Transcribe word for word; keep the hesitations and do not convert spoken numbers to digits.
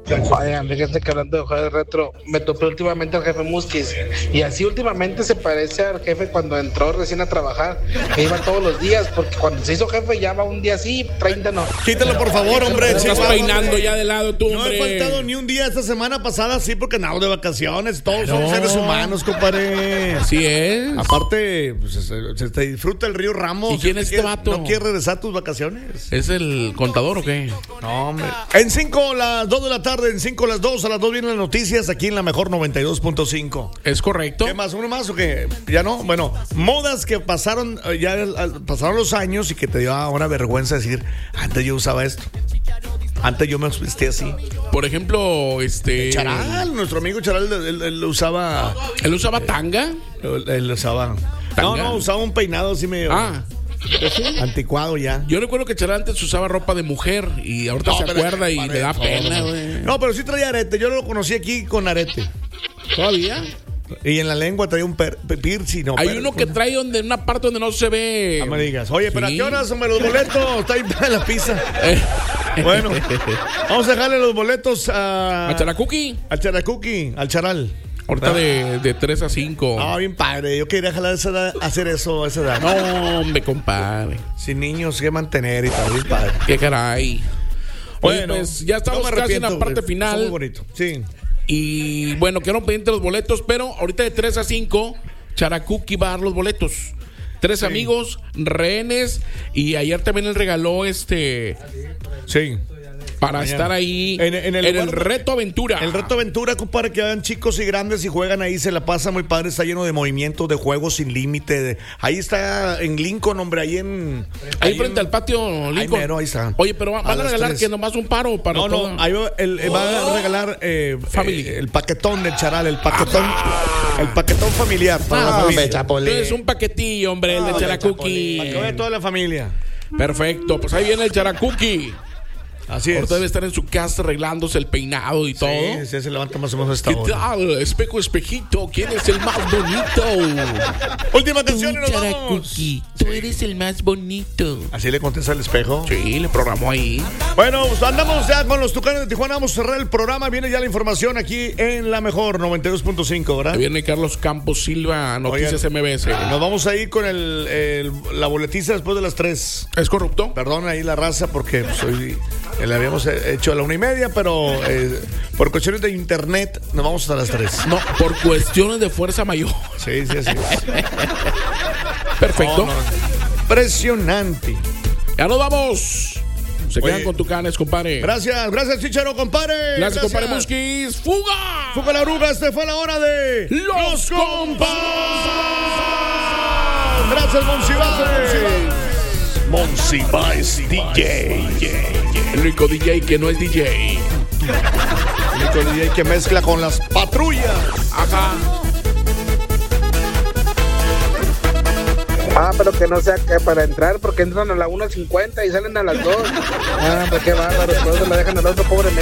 Oigan, fíjense que hablando de juegos retro, me topé últimamente al jefe Musquiz. Y así últimamente se parece al jefe cuando entró recién a trabajar, que iba todos los días, porque cuando se hizo jefe ya va un día sí, treinta no. Quítalo por favor, hombre. Estás chico, peinando hombre. ya de lado tú, No hombre. he faltado ni un día esta semana pasada, sí, porque andamos de vacaciones. Todos No. somos seres humanos, compadre. Así es. Aparte, pues, se, se te disfruta el río Ramos. ¿Y quién es este ¿Quieres- vato? ¿No quieres regresar a tus vacaciones? ¿Es el contador o qué? No, hombre. En cinco, las dos de la tarde, en cinco, las dos, a las dos vienen las noticias aquí en la mejor noventa y dos punto cinco. ¿Es correcto? ¿Qué más? ¿Uno más o qué? ¿Ya no? Bueno, modas que pasaron, eh, ya eh, pasaron los años y que te dio una vergüenza decir, antes yo usaba esto. Antes yo me vestía así. Por ejemplo, este... Charal, nuestro amigo Charal, él, él- él usaba... ¿Él usaba tanga? Él, él usaba... ¿Tanga? No, no, usaba un peinado así medio... Ah, anticuado ya. yo recuerdo que Charal antes usaba ropa de mujer y ahorita No, se pero- acuerda y le da no, pena, güey. No, pero sí traía arete. Yo lo conocí aquí con arete. ¿Todavía? Y en la lengua traía un per, per- piercing. No, Hay per- uno que trae donde en una parte donde no se ve. No me digas. Oye, pero Sí. ¿a qué horas, hombre, los boletos? Está ahí en la pizza. Eh. Bueno, vamos a dejarle los boletos a... ¿A Characuqui? Al Characuqui, al Charal. Ahorita de, de tres a cinco. Ah, bien padre. Yo quería jalar esa edad, hacer eso a esa edad. No, hombre, compadre. Sin niños que mantener y tal, bien padre. Qué caray. Oye, Bueno, pues ya estamos no me casi en la arrepiento, parte güey. Está final. muy bonito, sí. Y bueno, quedaron pendientes los boletos, pero ahorita de tres a cinco, Characuqui va a dar los boletos. Tres Sí. amigos, rehenes, y ayer también él regaló este Sí. para Mañana. estar ahí En- en el lugar- reto aventura. El reto aventura, compadre, que hagan chicos y grandes y juegan ahí, se la pasa muy padre, está lleno de movimientos, de juegos sin límite. de- Ahí está en Lincoln, hombre, ahí en... Ahí frente en- al patio Lincoln. mero, ahí está. Oye, pero van A a, las regalar tres. que nomás un paro para No, todo. no, ahí va, el- el- va a regalar eh, Family. eh, el paquetón del Charal, el paquetón, el paquetón familiar para la Ah, familia. es un paquetillo, hombre, el de Characuqui. Para que vaya toda la familia. Perfecto, pues ahí viene el Characuqui. Así es. Ahorita debe estar en su casa arreglándose el peinado y todo. Sí, sí, se levanta más o menos a esta ¿Qué hora. tal? Espejo, espejito, ¿quién es el más bonito? Última canción y nos vamos. Characuqui, tú eres el más bonito. Así le contesta el espejo. Sí, le programó ahí. Bueno, pues andamos ya con los Tucanes de Tijuana. Vamos a cerrar el programa. Viene ya la información aquí en la mejor noventa y dos punto cinco, ¿verdad? Ahí viene Carlos Campos Silva, Noticias Oigan, M B S. Nos vamos a ir con el, el- la boletiza después de las tres. ¿Es corrupto? Perdón ahí la raza porque pues, hoy eh, le habíamos hecho a la una y media, pero eh, por cuestiones de internet nos vamos hasta las tres. No, por cuestiones de fuerza mayor. Sí, sí, sí. Perfecto. No, no. Impresionante. Ya nos vamos. Se Oye. quedan con Tucanes, compadre. Gracias, gracias, Chicharo, compadre. Gracias, compadre Musquis. ¡Fuga! Fuga la oruga, esta fue la hora de ¡Los Compas! Gracias, Monsiváis. Monsiváis D J. El único D J que no es D J. El único D J que mezcla con las patrullas. Ajá. Ah, pero que no sea que para entrar, porque entran a la una cincuenta y salen a las dos. Ah, pues qué bárbaro, todos se la dejan al otro pobre men.